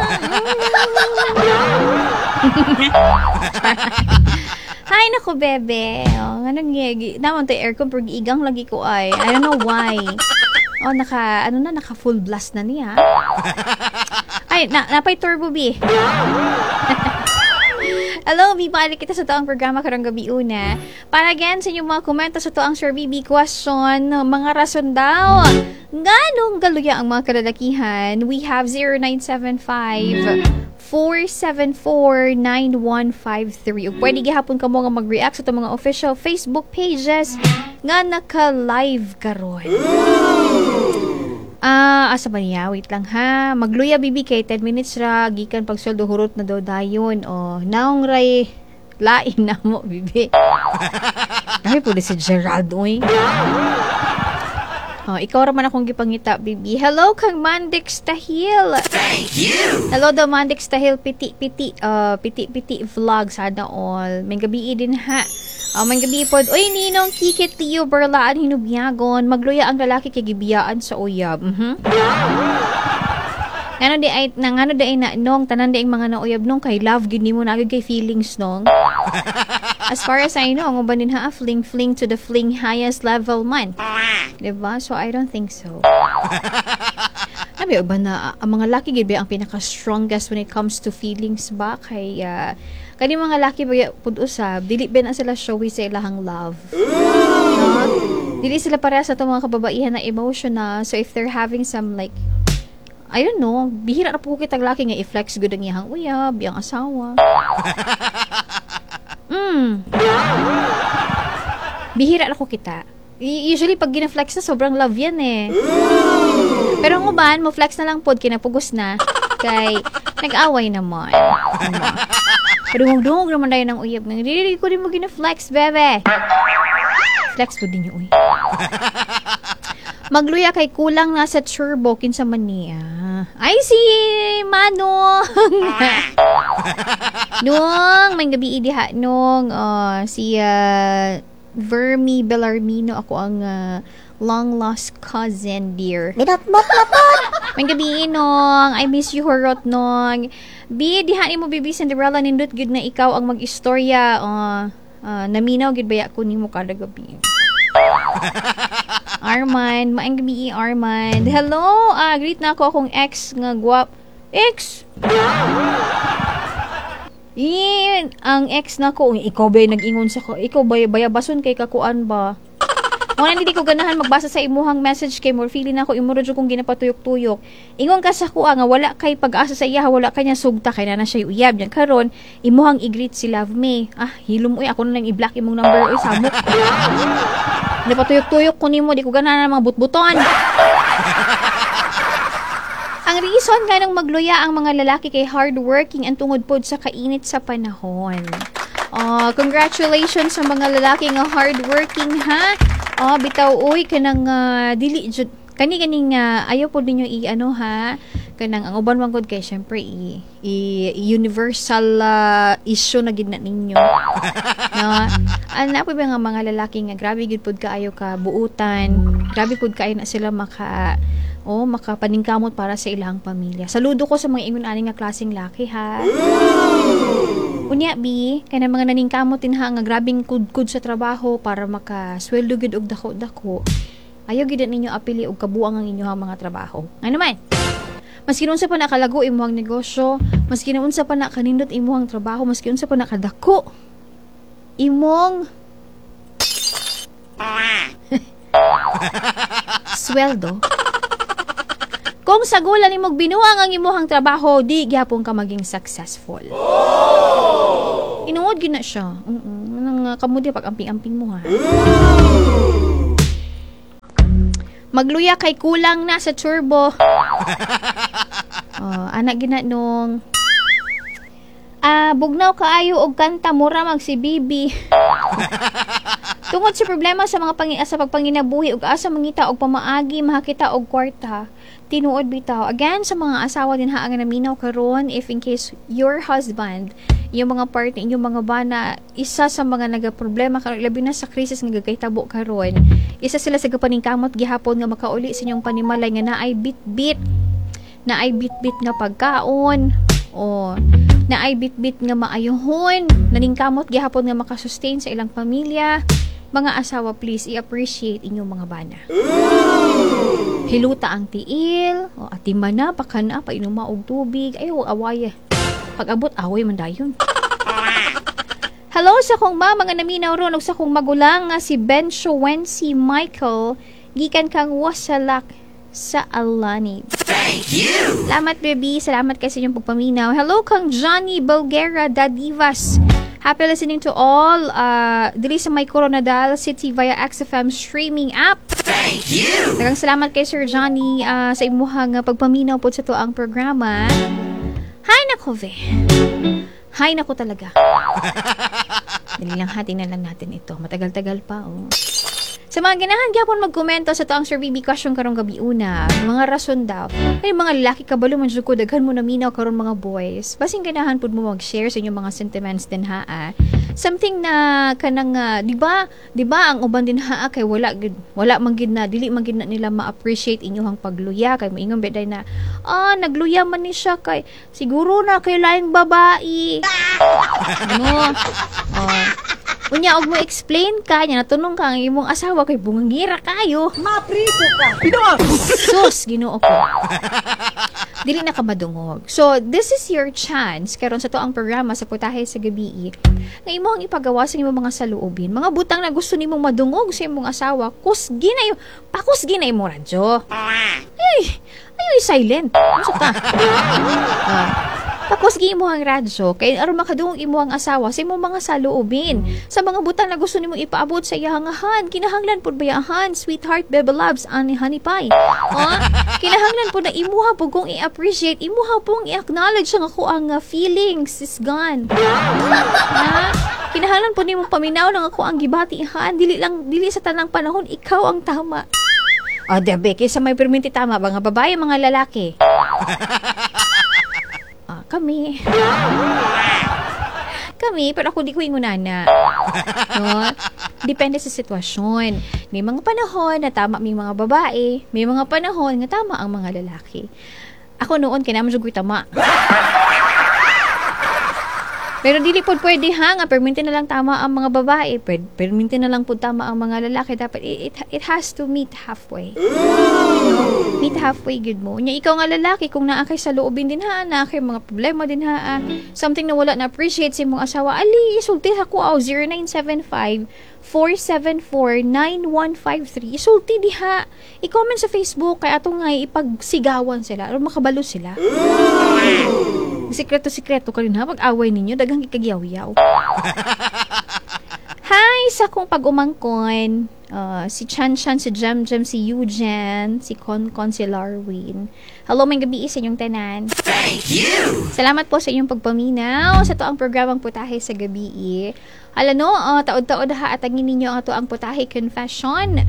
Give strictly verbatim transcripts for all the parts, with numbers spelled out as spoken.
Hi, naku, bebe. Oh, anong gigi? Naman to aircon, pero igang lagi ko ay. I don't know why. Oh, naka, ano na, naka full blast na niya. Ay, na, napay turbo, B. Hello, B. Balik kita sa toang programa karang gabi una. Para again, sa inyong mga komento sa toang Sir B B question, mga rason daw. Ganong galuya ang mga kalalakihan? We have zero nine seven five four seven four nine one five three. O pwede gihapon ka mo nga mag-react sa itong mga official Facebook pages nga naka-live karon. Ah, uh, asa ba niya? Wait lang ha. Magluya bibi kay ten minutes ra gikan pagsweldo hurot na daw dayon. Oh, naong ray lain na mo bibi. Ay po si Gerald oy. Oh, ikaw raman akong gipangita, bibi. Hello, kang Mandix Tahil. Thank you! Hello daw, Mandix Tahil. Piti-piti, uh, piti-piti vlog. Sana all. May gabi din ha. Uh, may gabi po. Uy, ninong kikit tiyo, barlaan, hinubyagon. Magluya ang lalaki kay gibiyaan sa uyab. Mhm. Ngano di ay, nang ano di ay na, nong, tanan di ang mga nauyab nong, kay love, gini mo na agad kay feelings nong. As far as I know, ang ubanin ha, fling fling to the fling highest level man. Diba? So, I don't think so. Sabi, uba na, ang mga laki gid ba ang pinaka-strongest when it comes to feelings ba? Kay, uh, kani mga laki ba pud usab, dili ba na sila showy sa ilahang love. No? Dili sila pareha sa itong mga kababaihan na emotional. So, if they're having some like, I don't know, bihira na po kitang laki nga i-flex good ang iyang uyab, iyang asawa. Mm. Bihira na ko kita. Usually, pag gina-flex na, sobrang love yan eh. Pero ang uban, mo flex na lang pod, kinapugos na. Kay, nag-away naman. Ano? Padungog-dungog naman tayo ng uyab. Hindi ko rin mo gina-flex, bebe. Flex po din yung uyab. Magluya kay kulang na sa turbo kinsa man niya. Ay, si Manong. Nung, may gabi idiha nung uh, si uh, Vermi Bellarmino, ako ang uh, long-lost cousin, dear. Minatmot na po! May gabi nung, I miss you, horot nung. Bi, dihain mo, Bibi Cinderella, nindot gud na ikaw ang mag-istorya. Uh, uh, naminaw gud baya ko ni mo kada gabi. Armand, maayong gabi, Armand. Hello, ah, greet na ako akong ex nga guwap. Ex? Yin, ang ex na ko, ikaw ba nag-ingon sa ko? Ikaw ba bayabason kay kakuan ba? Muna hindi ko ganahan magbasa sa imuhang message kay more feeling ako imuro jud kong ginapatuyok-tuyok. Ingon ka sa kuha nga wala kay pag-asa sa iya, wala kanya sugta kay na siya uyab niya karon imuhang i-greet si Love Me. Ah, hilom uy ako na lang i-block imong number uy samok. Napatuyok-tuyok ko nimo, di ko ganahan mga butbuton. Ang reason nga nang magluya ang mga lalaki kay hardworking ang tungod pod sa kainit sa panahon. Oh, congratulations sa mga lalaki nga hardworking ha. Oh, bitaw uy kanang uh, dili jud kani kaning uh, ayaw po ninyo i-ano ha, kanang ang uban man gud kay syempre i, i universal uh, issue na gid na ninyo. No? Ana po ba nga mga lalaki nga grabe gid pud kaayo ka buutan, grabe pud kaayo na sila maka oh makapaningkamot para sa ilang pamilya. Saludo ko sa mga ingon ani nga klaseng laki ha. Unya bi, kaya mga naningkamot din ha, nga grabing kud-kud sa trabaho para makasweldo gid og dako-dako. Ayaw gid ninyo apili og kabuang ang inyong mga trabaho. Ano man? Maski unsa pa nakalago imong negosyo, maski unsa pa na kanindot imong trabaho, maski unsa pa nakadako imong sweldo. Kung sagulan nimog binuang ang imong trabaho, di gyapon ka maging successful. Oh! Inuod gyud na siya. Mm. Nang uh, kamudi pag amping-amping mo ha. Magluya kay kulang na sa turbo. Oh, anak gina nung ah, bugnaw kaayo og kanta mura mag si Bibi. Tungod sa problema sa mga pangi sa pagpanginabuhi ug asa mangita og pamaagi mahakita og kwarta, tinuod bitaw again sa mga asawa din ha ang naminaw karon if in case your husband yung mga partner yung mga bana isa sa mga nagaproblema karon labi na sa krisis nga gagaytabo karon, isa sila sa gapaningkamot gihapon nga makauli sa inyong panimalay nga naay bit-bit na ay bit-bit nga pagkaon, o na ay bit-bit nga maayohon, naningkamot gihapon nga makasustain sa ilang pamilya. Mga asawa, please i-appreciate inyong mga bana. Hiluta ang tiil, o atima na, pakana, painom og tubig, ay huwag away. Pag-abot, away man dayon. Hello sa kong ma, mga naminaw ron, og sa kong magulang nga si Bencho Wency Michael, gikan kang wasalak sa Alani. Thank you! Salamat, baby. Salamat kasi yung pagpaminaw. Hello kang Johnny Bulgara Dadivas. Happy listening to all uh, dili sa may Coronadal City via X F M streaming app. Thank you! Daghang salamat kay Sir Johnny uh, sa imuhang uh, pagpaminaw po sa to ang programa. Hay nako, ve. Hay nako talaga. Dali lang, hati na lang natin ito. Matagal-tagal pa, oh. Sa mga ganahan gyapon magkomento sa to ang Sir B B question karong gabi una, mga rason daw. Ay mga lalaki kabalo man jud ko daghan mo na minaw karon mga boys. Basing ganahan pud mo mag-share sa inyong mga sentiments din ha. Ah. Something na kanang uh, di ba? Di ba ang uban din ha kay wala gid wala man gid na dili man gid na nila ma-appreciate inyong pagluya kay moingon beday na ah nagluya man ni siya kay siguro na kay laing babae. Ano? Oh. Unya og mo explain ka nya natunong ka ang imong asawa kay bungangira kayo. Mapriso ka. Binuang. Sus, Ginoo ko. Dili na ka madungog. So, this is your chance karon sa to ang programa sa Putahe sa Gabi. Nga imo ang ipagawa sa imong mga saluobin. Mga butang na gusto nimong madungog sa imong asawa, kusgi na yo, pakusgi na imo radyo. Ay, ayo silent. Usa ta. Ah. Pakusgi imo ang radyo kay aron makadungog imo ang asawa sa imong mga saluobin. Sa mga butang na gusto nimong ipaabot sa iyahangahan, kinahanglan pud bayahan, sweetheart, baby loves, ani honey pie. Ha? Kinahanglan pud na imuha pud kung i-appreciate, imuha pong i-acknowledge ang ako ang uh, feelings is gone. Ha? Kinahanglan pud nimong paminaw lang ako ang gibatihan, dili lang dili sa tanang panahon ikaw ang tama. Ah, oh, debe kaysa may perminti tama ba nga babae mga lalaki? Kami. Kami, pero ako di ko ingunana. No? Depende sa sitwasyon. May mga panahon na tama may mga babae, may mga panahon na tama ang mga lalaki. Ako noon, kinaman siya ko'y tama. Pero dili po pwede ha, nga perminti na lang tama ang mga babae, pwede, perminti na lang po tama ang mga lalaki. Dapat, it, it has to meet halfway. No? Meet halfway, good mo. Nya ikaw nga lalaki, kung naakay sa loobin din ha, naakay mga problema din ha, something na wala na-appreciate sa mong asawa, ali, isulti ako aw, zero nine seven five, four seven four, nine one five three. Isulti di ha. I-comment sa Facebook, kaya atong nga ipagsigawan sila, o makabalo sila. Sikreto-sikreto ka rin ha, pag-away ninyo, dagang ikagyaw-yaw. Hi, sa kong pag-umangkon, uh, si Chan-Chan, si Jem-Jem, si Eugen, si Con-Con, si Larwin. Hello, may gabi sa inyong tanan. Thank you! Salamat po sa inyong pagpaminaw sa to ang programang Putahe sa Gabi. Hala no, uh, taod-taod ha, at angin ninyo ang to ang Putahe Confession.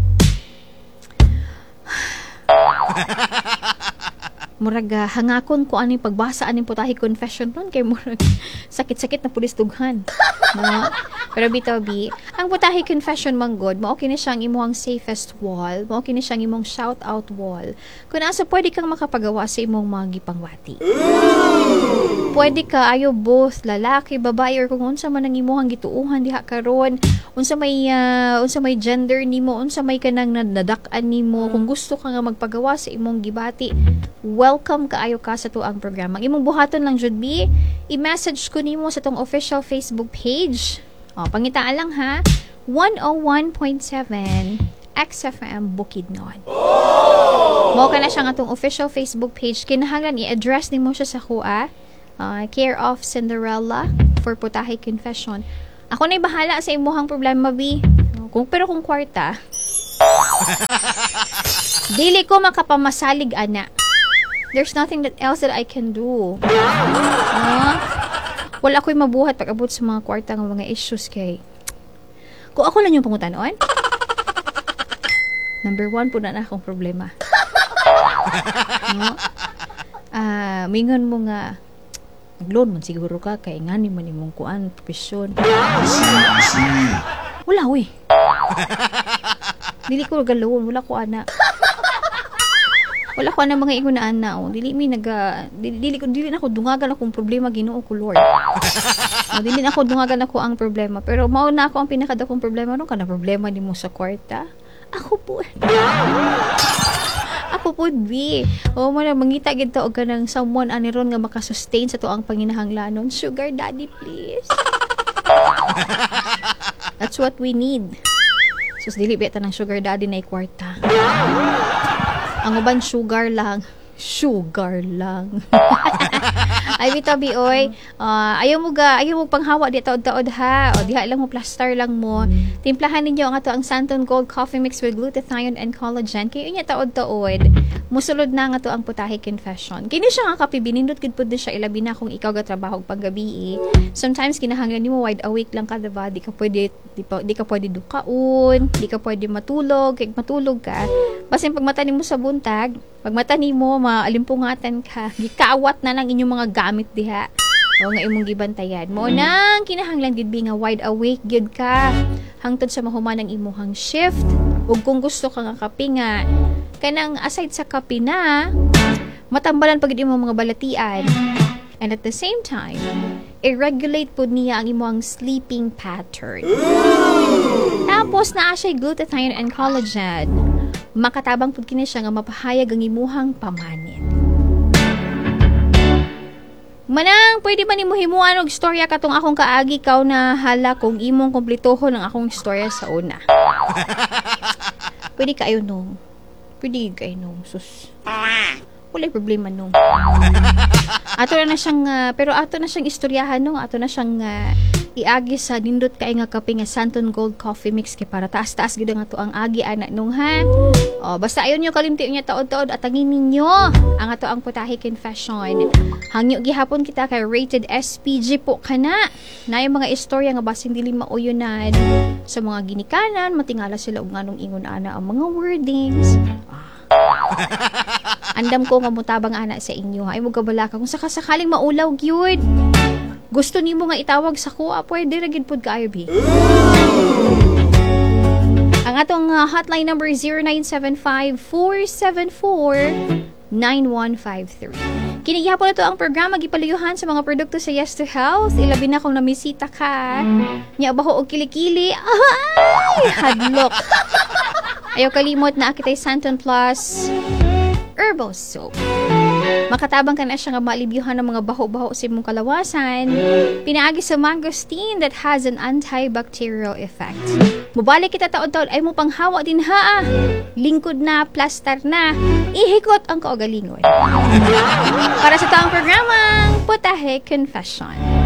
Murag uh, hangakon ko aning pagbasa aning Putahe Confession nun kay murag sakit-sakit na pulis dughan. No? Pero bitaw-bi, ang Putahe Confession manggod, mao kini siyang imong safest wall, mao kini siyang imong shout out wall. Kung asa pwede kang makapagawa sa imong mga gipangwati. Pwede ka ayo both lalaki, babae or kung unsa man ang imong gituuhan diha karon, unsa may uh, unsa may gender nimo, unsa may kanang nadak-an nimo, kung gusto ka nga magpagawa sa imong gibati, welcome kaayo ka sa tuang programa. Ang imong buhaton lang jud bi, i-message ko nimo sa tong official Facebook page. O, pangitaan lang ha. one oh one point seven X F M Bukidnon. Oh! Mao ka na siya nga tong official Facebook page. Kinahanglan i-address nimo siya sa kuha. Uh, care of Cinderella for Putahe Confession. Ako na'y bahala sa imuhang problema, bi. Kung, pero kung kwarta, dili ko makapamasalig, ana. There's nothing that else that I can do. Uh, wala ko'y mabuhat pag abot sa mga kwarta ng mga issues kay. Kung ako lang yung pangutanon, number one po na na akong problema. No? Ah, uh, mingon mo nga, nag-loan man siguro ka, kay nga ni man imong kuan, profesyon. Wala, we. Dili ko galoon, wala ko ana. Wala ko na mga ingunaan na, oh. Dili mi naga, dili, dili, ko- dili na ako dungagan akong problema, Ginoo ko, Lord. Oh, dili na ako dungagan ako ang problema. Pero mao na ako ang pinakadakong problema, no? Kana problema ni mo sa kwarta. Ako po. Ako po, B. O, mo na, mangita gito o ganang someone aniron nga makasustain sa to ang panginahanglanon. Sugar daddy, please. That's what we need. Sus, dili beta ng sugar daddy na ikwarta. Ang uban, sugar lang. Sugar lang. Ay, bitabi, oy. Uh, ayaw mo ga, ayaw mo panghawa di taod-taod ha. O, diha lang mo, plaster lang mo. Timplahan ninyo ang ato ang Santon Gold Coffee Mix with glutathione and collagen. Kayo niya taod-taod. Musulod na nga to ang Putahe Confession. Kini siya nga kape, binindot gid pud siya, ilabi na kung ikaw ga trabaho panggabi. Sometimes kinahanglan nimo wide awake lang ka, diba? Di ka pwede, di, pa, di ka pwede dukaon, di ka pwede matulog, kaya matulog ka. Basin pag mata nimo sa buntag, pag mata nimo maalimpungatan ka, gikawat na lang inyong mga gamit diha. O nga imong gibantayan. Mo nang kinahanglan gid bi nga wide awake gyud ka hangtod sa mahuman ang imong shift. Ug kung gusto ka nga kape nga kanang aside sa kape na matambalan pagid imong mga balatian. And at the same time, i-regulate po niya ang imong sleeping pattern. Tapos naa siya glutathione and collagen. Makatabang pud kini siya nga mapahayag ang imuhang pamanit. Manang, pwede ba ni mo himuan og istorya katong akong kaagi kaw na hala kung imong kompletohon ang akong istorya sa una. Pwede kayo nung. Pwede kayo nung. Sus. Walay problema nung. Ato na na siyang, uh, pero ato na siyang istoryahan nung. Ato na siyang uh, iagi sa nindot kay nga kape nga Santon Gold Coffee Mix kay para taas-taas gid nga to ang agi ana nung ha. O basta ayon nyo kalimti niya taod-taod at angin ninyo ang ato ang Putahe Confession. Hangyo gihapon kita kay rated S P G po kana. Na yung mga istorya nga basing dili mauyonan sa mga ginikanan, matingala sila og nganong ingon ana ang mga wordings. Ah. Andam ko nga mutabang ana sa inyo ha. Ay mo gabalaka kung sakasakaling maulaw gyud. Gusto nimo nga itawag sa kuha, pwede ra gid pud kaayo bi. Ang atong uh, hotline number zero nine seven five, four seven four, nine one five three. Kinigihapon na to ang programa gipaluyuhan sa mga produkto sa Yes to Health. Ilabi na kung namisita ka. Nya baho og kilikili. Ay, hadlok. Ayaw kalimot na akitay Santon Plus Herbal Soap. Makatabang ka na siya nga malibyuhan ng mga baho-baho sa imong kalawasan. Pinaagi sa mangosteen that has an antibacterial effect. Mubalik kita taon-taon ay mo panghawa din ha. Lingkod na, plaster na. Ihikot ang kaugalingon. Para sa taong programang Putahe Confession.